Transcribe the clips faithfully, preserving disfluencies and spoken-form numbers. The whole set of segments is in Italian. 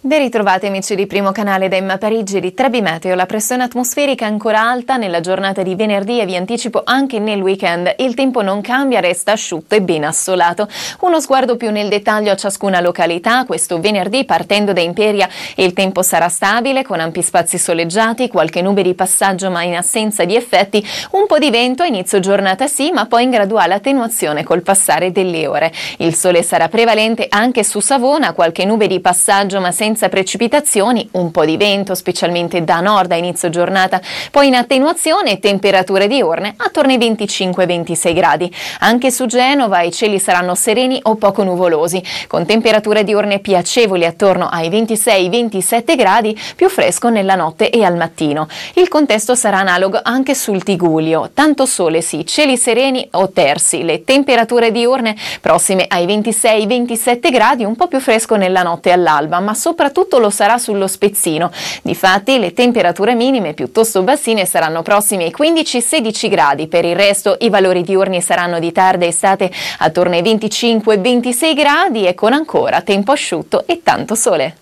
Ben ritrovati amici di Primo Canale da Emma Parigi di Trebi Meteo. La pressione atmosferica è ancora alta nella giornata di venerdì e vi anticipo anche nel weekend. Il tempo non cambia, resta asciutto e ben assolato. Uno sguardo più nel dettaglio a ciascuna località. Questo venerdì, partendo da Imperia, il tempo sarà stabile con ampi spazi soleggiati, qualche nube di passaggio ma in assenza di effetti, un po' di vento a inizio giornata sì, ma poi in graduale attenuazione col passare delle ore. Il sole sarà prevalente anche su Savona, qualche nube di passaggio ma senza precipitazioni, un po' di vento specialmente da nord a inizio giornata, poi in attenuazione e temperature diurne attorno ai venticinque ventisei gradi. Anche su Genova i cieli saranno sereni o poco nuvolosi, con temperature diurne piacevoli attorno ai ventisei ventisette gradi, più fresco nella notte e al mattino. Il contesto sarà analogo anche sul Tigullio, tanto sole sì, cieli sereni o tersi, le temperature diurne prossime ai ventisei ventisette gradi, un po' più fresco nella notte e all'alba, ma soprattutto Soprattutto lo sarà sullo Spezzino. Difatti le temperature minime piuttosto bassine saranno prossime ai quindici sedici gradi. Per il resto i valori diurni saranno di tarda estate attorno ai venticinque ventisei gradi e con ancora tempo asciutto e tanto sole.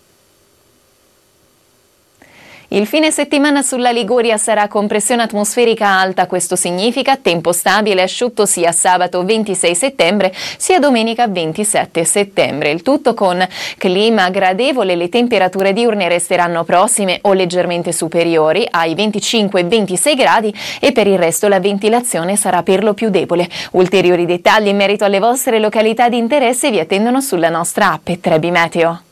Il fine settimana sulla Liguria sarà con pressione atmosferica alta, questo significa tempo stabile e asciutto sia sabato ventisei settembre sia domenica ventisette settembre. Il tutto con clima gradevole, le temperature diurne resteranno prossime o leggermente superiori ai venticinque ventisei gradi e per il resto la ventilazione sarà per lo più debole. Ulteriori dettagli in merito alle vostre località di interesse vi attendono sulla nostra app Trebi Meteo.